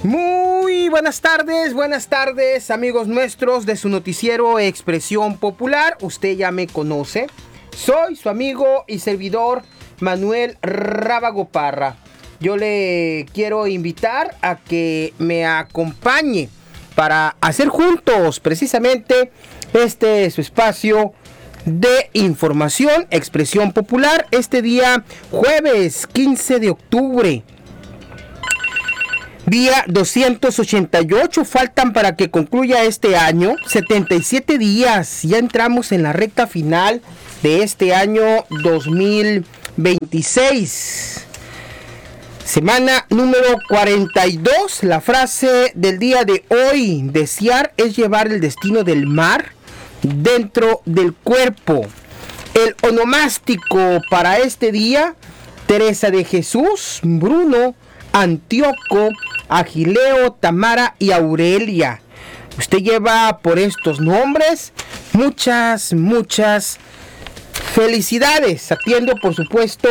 Muy buenas tardes amigos nuestros de su noticiero Expresión Popular. Usted ya me conoce, soy su amigo y servidor Manuel Rábago Parra. Yo le quiero invitar a que me acompañe para hacer juntos precisamente este su espacio de información, Expresión Popular, este día jueves 15 de octubre. Día 288, faltan para que concluya este año, 77 días, ya entramos en la recta final de este año 2026. Semana número 42, la frase del día de hoy, desear es llevar el destino del mar dentro del cuerpo. El onomástico para este día, Teresa de Jesús, Bruno, Antíoco, Agileo, Tamara y Aurelia. Usted lleva por estos nombres muchas felicidades. Atiendo, por supuesto,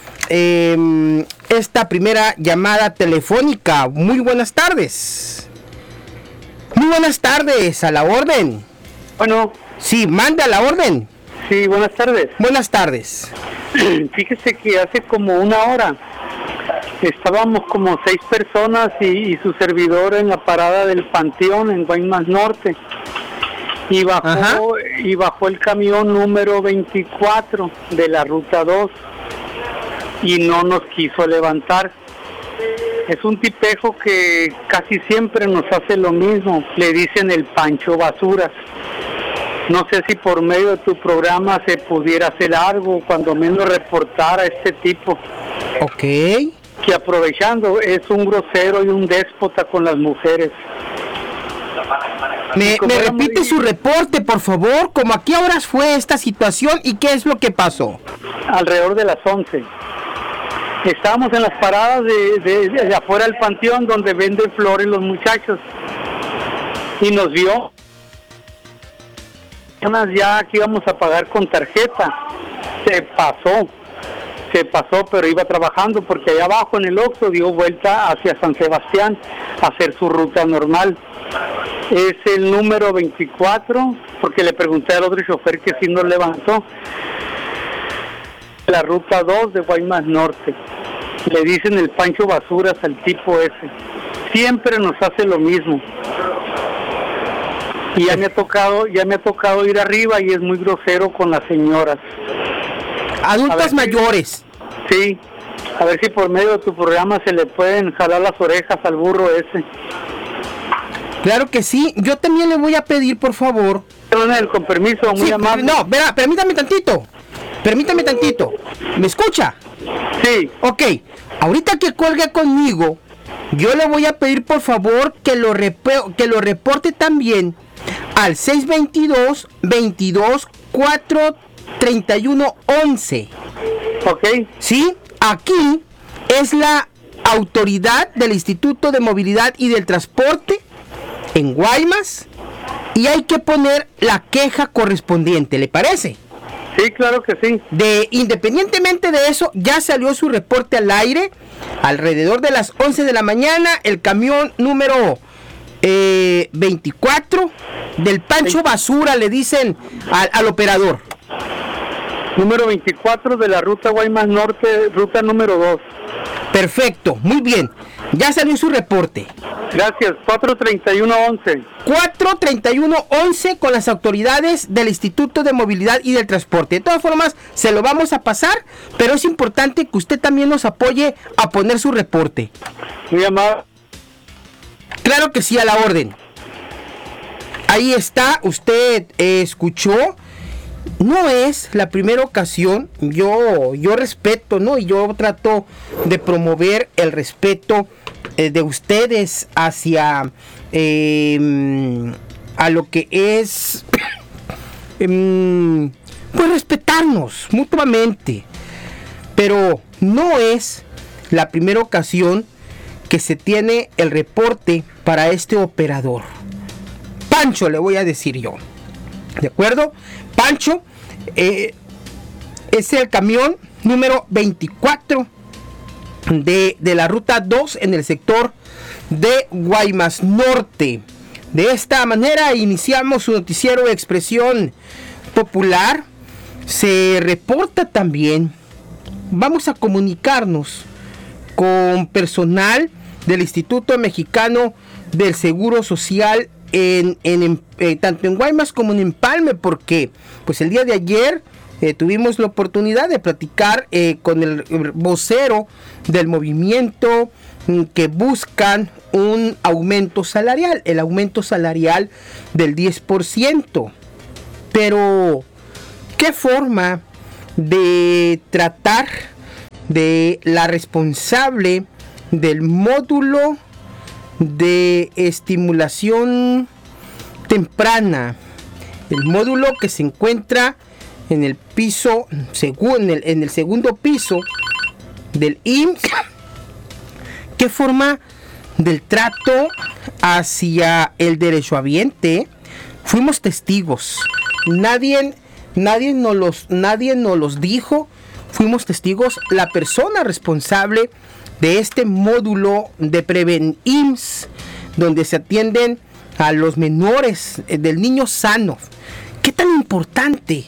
esta primera llamada telefónica. Muy buenas tardes. Muy buenas tardes, a la orden. Bueno. Sí, manda la orden. Sí, buenas tardes. Buenas tardes. Fíjese que hace como una hora estábamos como 6 personas y su servidor en la parada del Panteón en Guaymas Norte y bajó el camión número 24 de la ruta 2 y no nos quiso levantar. Es un tipejo que casi siempre nos hace lo mismo, le dicen el Pancho Basuras. No sé si por medio de tu programa se pudiera hacer algo, cuando menos reportar a este tipo. Ok. Que aprovechando es un grosero y un déspota con las mujeres. ¿Me repite su reporte, por favor? ¿Cómo a qué horas fue esta situación y qué es lo que pasó? Alrededor de las 11. Estábamos en las paradas de afuera del Panteón donde venden flores los muchachos y nos vio ya que íbamos a pagar con tarjeta. Se pasó, pero iba trabajando porque allá abajo en el Oxxo dio vuelta hacia San Sebastián a hacer su ruta normal. Es el número 24, porque le pregunté al otro chofer que si nos levantó. La ruta 2 de Guaymas Norte. Le dicen el Pancho Basuras al tipo ese. Siempre nos hace lo mismo. Y ya me ha tocado ir arriba y es muy grosero con las señoras. Adultas mayores. Sí, a ver si por medio de tu programa se le pueden jalar las orejas al burro ese. Claro que sí, yo también le voy a pedir, por favor. Con permiso, muy amable. No, verá, permítame tantito. ¿Me escucha? Sí. Ok, ahorita que cuelgue conmigo, yo le voy a pedir, por favor, que lo reporte también al 622-22-431-11. Ok. Sí, aquí es la autoridad del Instituto de Movilidad y del Transporte en Guaymas y hay que poner la queja correspondiente, ¿le parece? Sí, claro que sí. Independientemente de eso, ya salió su reporte al aire alrededor de las 11 de la mañana, el camión número 24 del Pancho Basura, le dicen al operador. Número 24 de la ruta Guaymas Norte, ruta número 2. Perfecto, muy bien. Ya salió su reporte. Gracias, 431-11. 431-11 con las autoridades del Instituto de Movilidad y del Transporte. De todas formas, se lo vamos a pasar, pero es importante que usted también nos apoye a poner su reporte. Muy amable. Claro que sí, a la orden. Ahí está, usted escuchó. No es la primera ocasión, yo respeto, ¿no? Y yo trato de promover el respeto de ustedes hacia a lo que es pues respetarnos mutuamente. Pero no es la primera ocasión que se tiene el reporte para este operador. Pancho, le voy a decir yo. ¿De acuerdo? Pancho es el camión número 24 de la ruta 2 en el sector de Guaymas Norte. De esta manera iniciamos su noticiero Expresión Popular. Se reporta también, vamos a comunicarnos con personal del Instituto Mexicano del Seguro Social tanto en Guaymas como en Empalme, porque pues el día de ayer tuvimos la oportunidad de platicar con el vocero del movimiento que buscan un aumento salarial, el aumento salarial del 10%. Pero, ¿qué forma de tratar de la responsable del módulo de estimulación temprana, el módulo que se encuentra en el piso, en el segundo piso del IMSS? ¿Qué forma del trato hacia el derechohabiente? Fuimos testigos. Nadie nos los dijo. Fuimos testigos. La persona responsable de este módulo de Preven IMSS, donde se atienden a los menores del niño sano. ¿Qué tan importante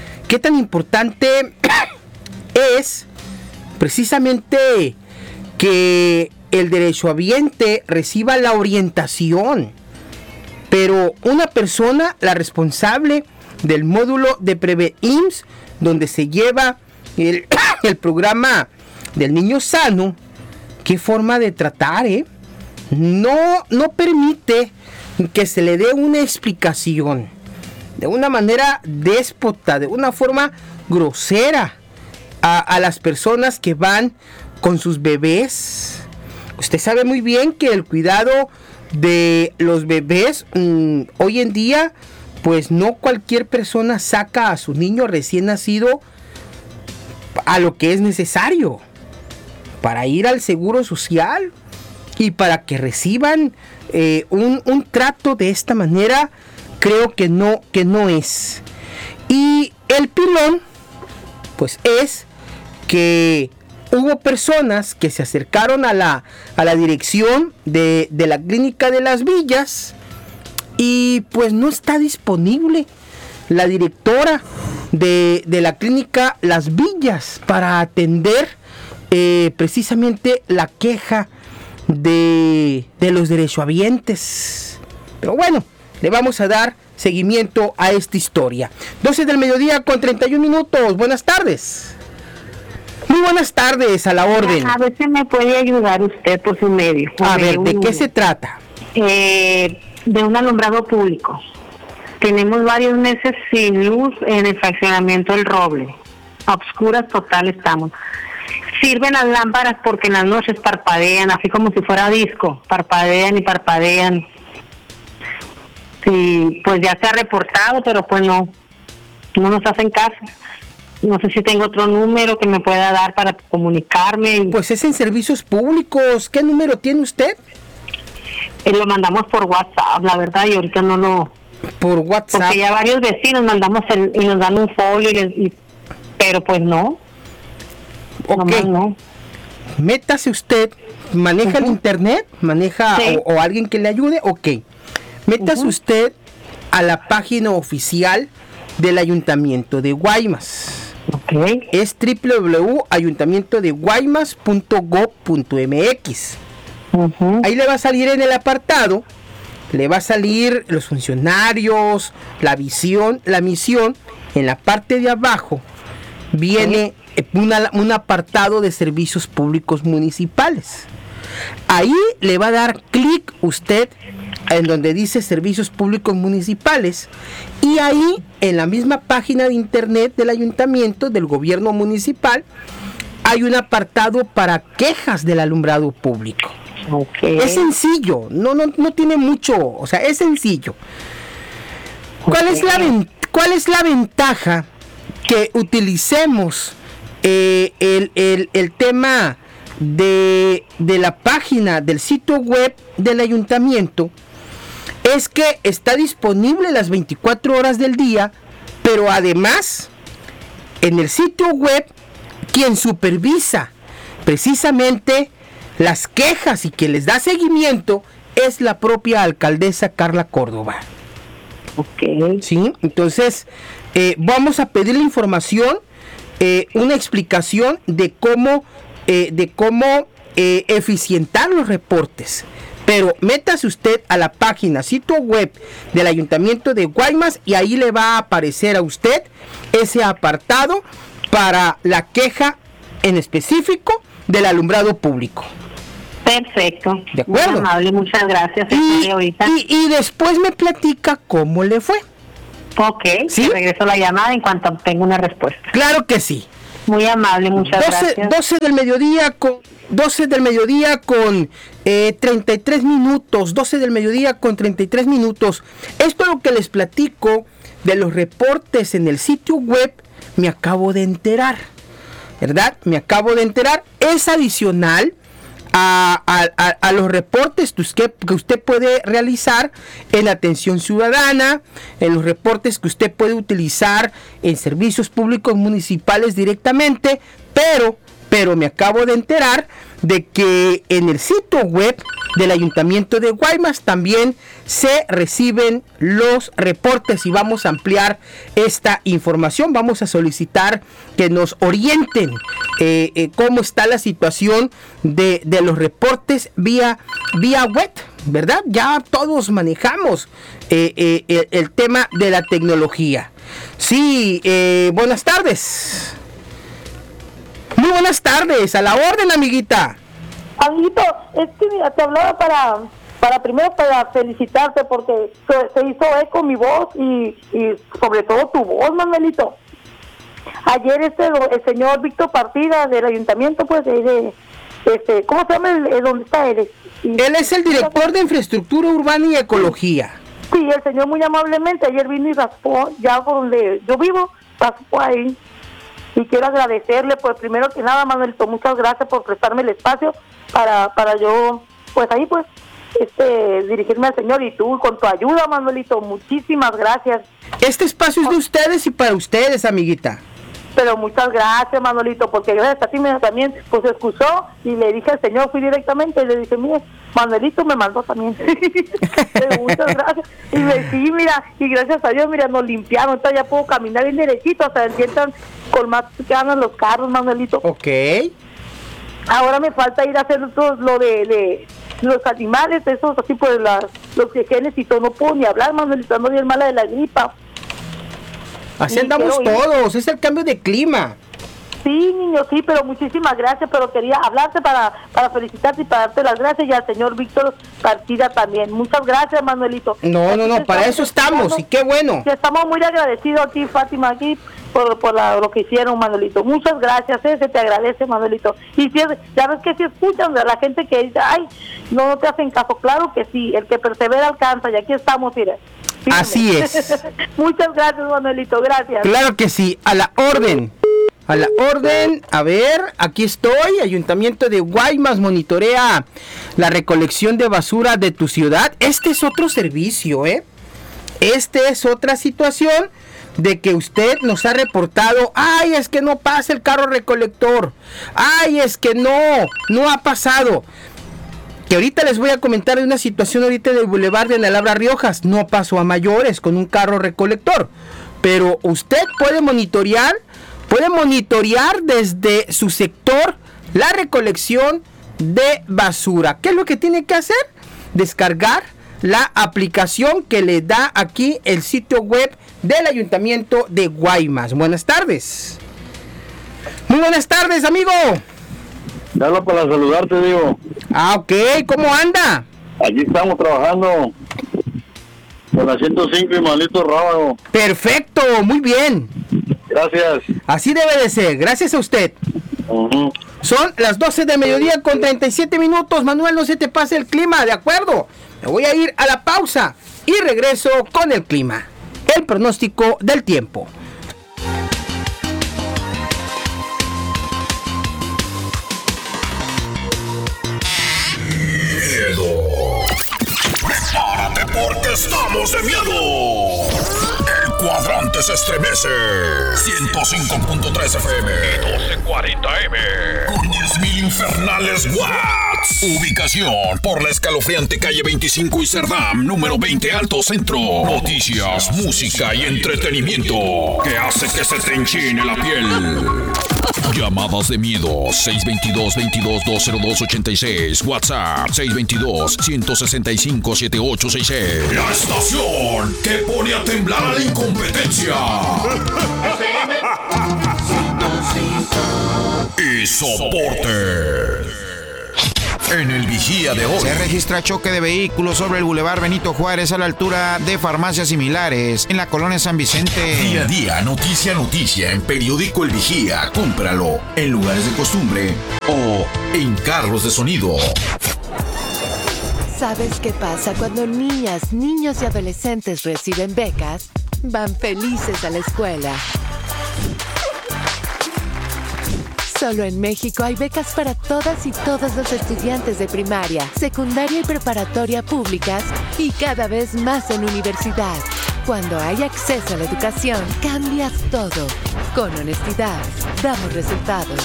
es precisamente que el derechohabiente reciba la orientación? Pero una persona, la responsable del módulo de Preven IMSS, donde se lleva el programa del niño sano, qué forma de tratar, no permite que se le dé una explicación de una manera déspota, de una forma grosera a las personas que van con sus bebés. Usted sabe muy bien que el cuidado de los bebés hoy en día, pues no cualquier persona saca a su niño recién nacido a lo que es necesario para ir al seguro social y para que reciban un trato de esta manera. Creo que no es. Y el pilón pues es que hubo personas que se acercaron a la dirección de la clínica de Las Villas y pues no está disponible la directora de la clínica Las Villas para atender precisamente la queja de los derechohabientes. Pero bueno, le vamos a dar seguimiento a esta historia. 12 del mediodía con 31 minutos. Buenas tardes. Muy buenas tardes, a la orden. A ver si me puede ayudar usted por su medio. A ver, ¿de qué se trata? De un alumbrado público. Tenemos varios meses sin luz en el fraccionamiento El Roble. A obscuras total estamos. Sirven las lámparas porque en las noches parpadean, así como si fuera disco. Parpadean y parpadean. Sí, pues ya se ha reportado, pero pues no nos hacen caso. No sé si tengo otro número que me pueda dar para comunicarme. Pues es en servicios públicos. ¿Qué número tiene usted? Lo mandamos por WhatsApp, la verdad, y ahorita no lo... Por WhatsApp. Porque ya varios vecinos mandamos y nos dan un folio, pero pues no. Ok. No. Métase usted, maneja el internet, maneja sí. o alguien que le ayude, ok. Métase usted a la página oficial del Ayuntamiento de Guaymas. Okay. Es www.ayuntamientodeguaymas.gov.mx. Ahí le va a salir en el apartado, le va a salir los funcionarios, la misión. En la parte de abajo viene un apartado de servicios públicos municipales. Ahí le va a dar clic usted en donde dice servicios públicos municipales, y ahí en la misma página de internet del ayuntamiento, del gobierno municipal, hay un apartado para quejas del alumbrado público. Okay. Es sencillo, no tiene mucho, o sea, es sencillo. ¿Cuál es la ventaja que utilicemos el tema de la página del sitio web del ayuntamiento? Es que está disponible las 24 horas del día, pero además en el sitio web quien supervisa precisamente las quejas y que les da seguimiento es la propia alcaldesa Carla Córdoba. Ok. Sí, entonces vamos a pedir la información, una explicación de cómo eficientar los reportes. Pero métase usted a la página, sitio web del Ayuntamiento de Guaymas y ahí le va a aparecer a usted ese apartado para la queja en específico del alumbrado público. Perfecto. De acuerdo. Muy amable, muchas gracias. Y después me platica cómo le fue. Ok, ¿Sí? Regreso la llamada en cuanto tenga una respuesta. Claro que sí. Muy amable, muchas gracias. 12 del mediodía con 33 minutos. 12 del mediodía con 33 minutos. Esto es lo que les platico de los reportes en el sitio web. Me acabo de enterar, ¿verdad? Es adicional a los reportes que usted puede realizar en atención ciudadana, en los reportes que usted puede utilizar en servicios públicos municipales directamente, pero me acabo de enterar de que en el sitio web del Ayuntamiento de Guaymas también se reciben los reportes y vamos a ampliar esta información. Vamos a solicitar que nos orienten cómo está la situación de los reportes vía web, ¿verdad? Ya todos manejamos el tema de la tecnología. Sí, buenas tardes. Muy buenas tardes, a la orden, amiguita. Amiguito, es que mira, te hablaba para felicitarte porque se hizo eco mi voz y sobre todo tu voz, Manuelito. Ayer el señor Víctor Partida del ayuntamiento, pues, ¿cómo se llama dónde está él? Él es el director de infraestructura urbana y ecología. Sí, el señor muy amablemente ayer vino y raspó ya por donde yo vivo, raspó ahí. Y quiero agradecerle, pues primero que nada, Manuelito, muchas gracias por prestarme el espacio para yo, pues ahí pues, dirigirme al señor, y tú con tu ayuda, Manuelito, muchísimas gracias. Este espacio es de ustedes y para ustedes, amiguita. Pero muchas gracias, Manuelito, porque gracias a ti también, pues se excusó y le dije al señor, fui directamente y le dije, mire, Manuelito me mandó también. Pero muchas gracias. Y sí, mira, y gracias a Dios, mira, nos limpiaron, entonces ya puedo caminar bien derechito, hasta sientan con más ganas los carros, Manuelito. Ok. Ahora me falta ir a hacer lo de los animales, esos así pues los genes y todo, no puedo ni hablar, Manuelito, ando bien mala de la gripa. Así andamos todos, es el cambio de clima. Sí, niño, sí, pero muchísimas gracias, pero quería hablarte para felicitarte y para darte las gracias, y al señor Víctor Partida también. Muchas gracias, Manuelito. No, para eso estamos, y qué bueno. Estamos muy agradecidos a ti, Fátima, aquí, por lo que hicieron, Manuelito. Muchas gracias, se te agradece, Manuelito. Y si ya ves que si escuchan a la gente que dice, ay, no te hacen caso, claro que sí, el que persevera alcanza, y aquí estamos, mire. Firme. Así es. Muchas gracias, Manuelito, gracias. Claro que sí, a la orden. A la orden, a ver, aquí estoy. Ayuntamiento de Guaymas monitorea la recolección de basura de tu ciudad. Este es otro servicio, Este es otra situación de que usted nos ha reportado, ay, es que no pasa el carro recolector, ay, es que no ha pasado. Que ahorita les voy a comentar de una situación ahorita del Boulevard de Nalabra Riojas. No pasó a mayores con un carro recolector, pero usted puede monitorear desde su sector la recolección de basura. ¿Qué es lo que tiene que hacer? Descargar la aplicación que le da aquí el sitio web del Ayuntamiento de Guaymas. Buenas tardes. Muy buenas tardes, amigo. Hablo para saludarte, digo. Ah, ok. ¿Cómo anda? Aquí estamos trabajando con la 105 y Malito Rábago. Perfecto, muy bien. Gracias. Así debe de ser. Gracias a usted. Son las 12 de mediodía con 37 minutos. Manuel, no se te pase el clima, ¿de acuerdo? Me voy a ir a la pausa y regreso con el clima. El pronóstico del tiempo. Prepárate porque estamos de miedo. El cuadrante se estremece. 105.3 FM. 1240 M. Con 10.000 infernales watts. Ubicación por la escalofriante calle 25 y Cerdam, número 20 Alto Centro. Noticias, música y entretenimiento que hace que se te enchine la piel. Llamadas de miedo 622-22-202-86. WhatsApp 622-165-7866. La estación que pone a temblar a la incompetencia. Y soporte. En el Vigía de hoy se registra choque de vehículos sobre el Boulevard Benito Juárez a la altura de farmacias similares en la colonia San Vicente. Día a día, noticia a noticia en Periódico El Vigía. Cómpralo en lugares de costumbre o en carros de sonido. ¿Sabes qué pasa cuando niñas, niños y adolescentes reciben becas? Van felices a la escuela. Solo en México hay becas para todas y todos los estudiantes de primaria, secundaria y preparatoria públicas y cada vez más en universidad. Cuando hay acceso a la educación, cambias todo. Con honestidad, damos resultados.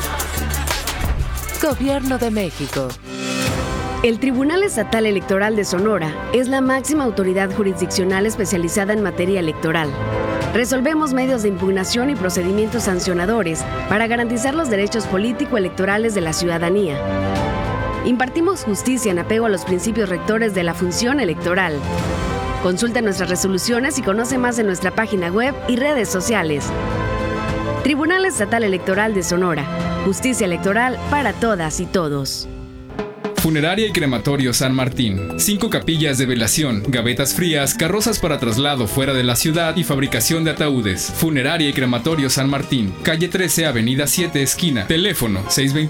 Gobierno de México. El Tribunal Estatal Electoral de Sonora es la máxima autoridad jurisdiccional especializada en materia electoral. Resolvemos medios de impugnación y procedimientos sancionadores para garantizar los derechos político-electorales de la ciudadanía. Impartimos justicia en apego a los principios rectores de la función electoral. Consulta nuestras resoluciones y conoce más en nuestra página web y redes sociales. Tribunal Estatal Electoral de Sonora. Justicia electoral para todas y todos. Funeraria y Crematorio San Martín. 5 capillas de velación, gavetas frías, carrozas para traslado fuera de la ciudad y fabricación de ataúdes. Funeraria y Crematorio San Martín. Calle 13, Avenida 7, esquina. Teléfono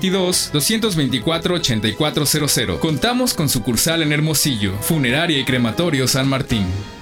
622-224-8400. Contamos con sucursal en Hermosillo. Funeraria y Crematorio San Martín.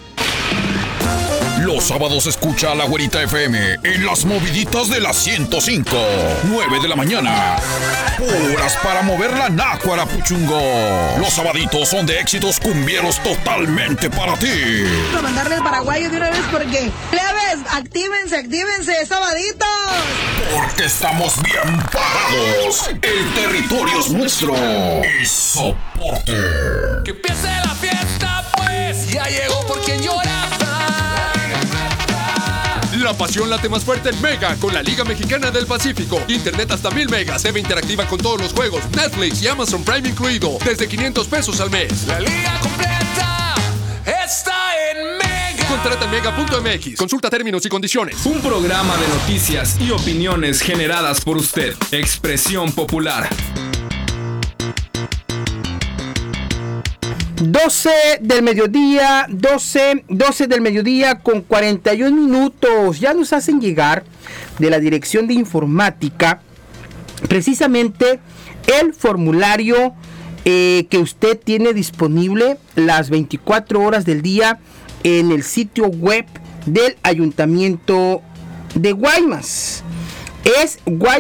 Los sábados escucha a la Güerita FM en las moviditas de las 105. 9 de la mañana. Horas para mover la nácuara, puchungo. Los sabaditos son de éxitos cumbieros totalmente para ti. Para mandarle el paraguayo de una vez porque, plebes, actívense, sabaditos. Porque estamos bien parados. El territorio es nuestro. Y soporte. Que empiece la fiesta, pues. Ya llegó por quien llora. La pasión late más fuerte en Mega con la Liga Mexicana del Pacífico. Internet hasta 1000 megas, TV interactiva con todos los juegos, Netflix y Amazon Prime incluido, desde $500 al mes. La liga completa está en Mega. Contrata en mega.mx. Consulta términos y condiciones. Un programa de noticias y opiniones generadas por usted. Expresión Popular. 12 del mediodía con 41 minutos. Ya nos hacen llegar de la Dirección de Informática precisamente el formulario que usted tiene disponible las 24 horas del día en el sitio web del Ayuntamiento de Guaymas. Es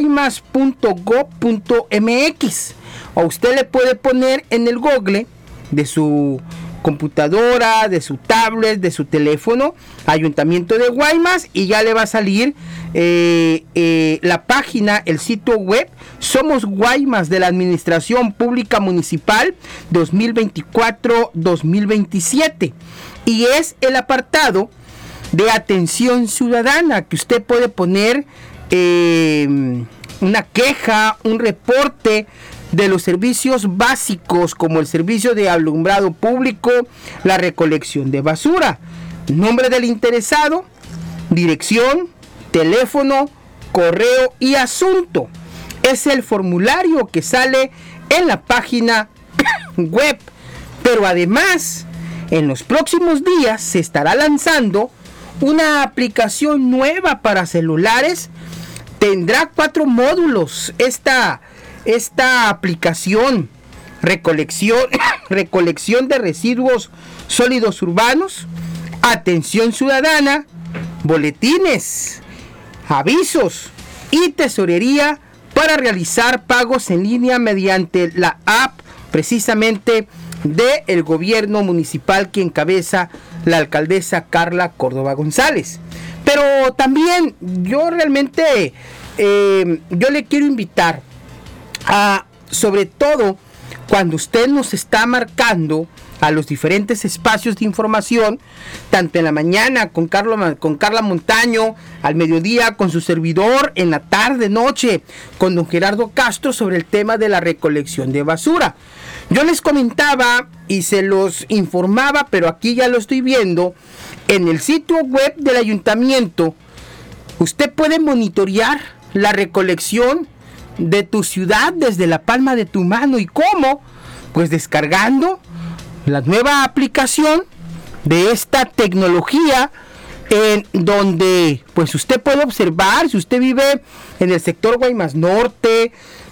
guaymas.gov.mx, o usted le puede poner en el Google de su computadora, de su tablet, de su teléfono, Ayuntamiento de Guaymas, y ya le va a salir la página, el sitio web. Somos Guaymas, de la Administración Pública Municipal 2024-2027, y es el apartado de atención ciudadana, que usted puede poner una queja, un reporte de los servicios básicos, como el servicio de alumbrado público, la recolección de basura, nombre del interesado, dirección, teléfono, correo y asunto. Es el formulario que sale en la página web. Pero además, en los próximos días se estará lanzando una aplicación nueva para celulares. Tendrá 4 módulos esta aplicación: recolección de residuos sólidos urbanos, atención ciudadana, boletines, avisos y tesorería para realizar pagos en línea mediante la app precisamente del gobierno municipal que encabeza la alcaldesa Carla Córdoba González. Pero también yo realmente yo le quiero invitar a, sobre todo, cuando usted nos está marcando a los diferentes espacios de información, tanto en la mañana con Carla Montaño, al mediodía con su servidor, en la tarde, noche, con don Gerardo Castro sobre el tema de la recolección de basura. Yo les comentaba y se los informaba, pero aquí ya lo estoy viendo, en el sitio web del ayuntamiento, usted puede monitorear la recolección de tu ciudad desde la palma de tu mano. ¿Y cómo? Pues descargando la nueva aplicación de esta tecnología, en donde pues usted puede observar, si usted vive en el sector Guaymas Norte,